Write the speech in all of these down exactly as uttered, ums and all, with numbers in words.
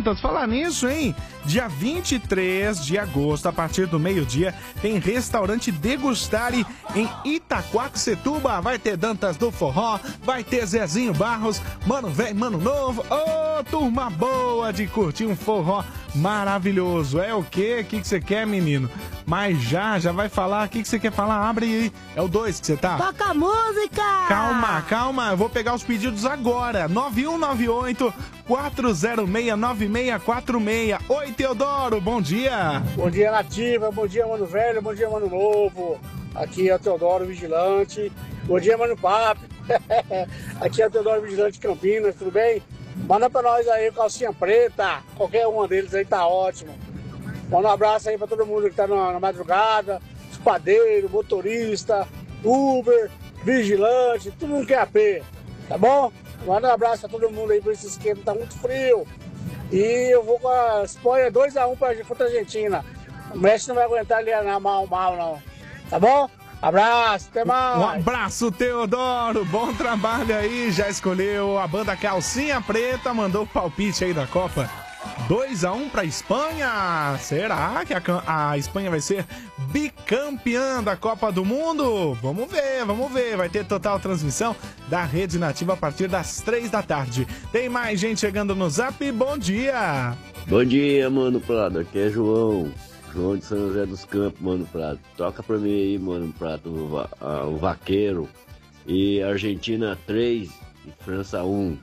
Dantas. Falar nisso, hein? Dia vinte e três de agosto, a partir do meio-dia, tem restaurante Degustare em Itaquaquecetuba. Vai ter Dantas do Forró, vai ter Zezinho Barros, Mano Velho, Mano Novo. Ô, oh, turma boa de curtir um forró maravilhoso. É o quê? O que você quer, menino? Mas já, já vai falar. O que você quer falar? Abre aí. É o dois que você tá? Toca a música! Calma, calma. Eu vou pegar os pedidos agora. nove um nove oito, quatro zero seis, nove seis quatro seis. Oi, Teodoro. Bom dia. Bom dia, Nativa. Bom dia, Mano Velho. Bom dia, Mano Novo. Aqui é o Teodoro Vigilante. Bom dia, Mano Papo. Aqui é o Teodoro Vigilante Campinas. Tudo bem? Manda pra nós aí, calcinha preta. Qualquer uma deles aí tá ótimo. Manda um abraço aí pra todo mundo que tá na, na madrugada. Espadeiro, motorista, Uber, vigilante, todo mundo que é A P. Tá bom? Manda um abraço pra todo mundo aí por esse esquema, tá muito frio. E eu vou com a Espanha dois a um pra, contra a Argentina. O Messi não vai aguentar ali na mal, mal, não. Tá bom? Abraço, até mais. Um abraço, Teodoro. Bom trabalho aí. Já escolheu a banda Calcinha Preta. Mandou o palpite aí da Copa. dois a um pra Espanha. Será que a, a Espanha vai ser bicampeã da Copa do Mundo? Vamos ver, vamos ver. Vai ter total transmissão da Rede Nativa a partir das três da tarde. Tem mais gente chegando no Zap. Bom dia. Bom dia, Mano Prado. Aqui é João. João de São José dos Campos, Mano Prado. Toca pra mim aí, Mano Prado, o, va o Vaqueiro. E Argentina três e França um.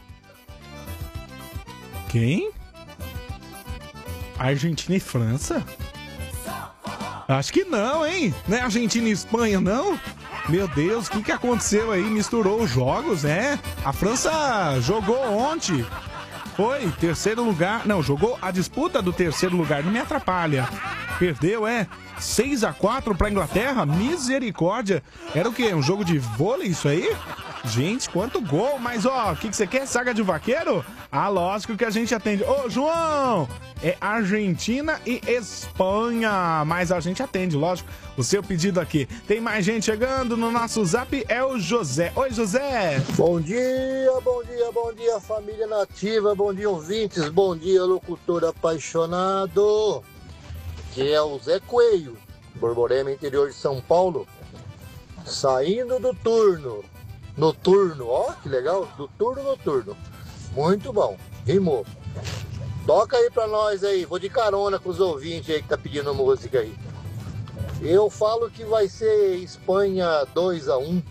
Quem? Argentina e França? Acho que não, hein? Não é Argentina e Espanha, não? Meu Deus, o que, que aconteceu aí? Misturou os jogos, né? A França jogou ontem. Foi, terceiro lugar. Não, jogou a disputa do terceiro lugar. Não me atrapalha. Perdeu, é? seis a quatro pra Inglaterra? Misericórdia. Era o quê? Um jogo de vôlei isso aí? Gente, quanto gol. Mas, ó, o que, que você quer? Saga de vaqueiro? Ah, lógico que a gente atende. Ô, João! É Argentina e Espanha. Mas a gente atende, lógico. O seu pedido aqui. Tem mais gente chegando no nosso Zap. É o José. Oi, José. Bom dia, bom dia, bom dia, família nativa. Bom dia, ouvintes. Bom dia, locutor apaixonado. Que é o Zé Coelho, Borborema, interior de São Paulo. Saindo do turno. Noturno, ó, que legal. Do turno noturno. Muito bom. Rimou. Toca aí pra nós aí. Vou de carona com os ouvintes aí que tá pedindo música aí. Eu falo que vai ser Espanha dois a um.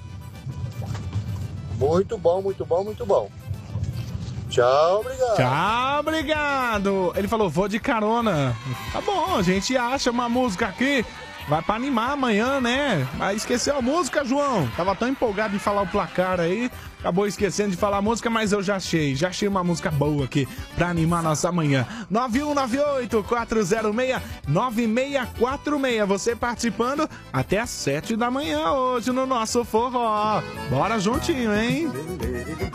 Muito bom, muito bom, muito bom. Tchau, obrigado. Tchau, obrigado. Ele falou, vou de carona. Tá bom, a gente acha uma música aqui. Vai pra animar amanhã, né? Mas esqueceu a música, João. Tava tão empolgado em falar o placar aí. Acabou esquecendo de falar a música, mas eu já achei. Já achei uma música boa aqui pra animar nossa manhã. nove um nove oito, quatro zero seis, nove seis quatro seis. Você participando até às sete da manhã hoje no nosso forró. Bora juntinho, hein?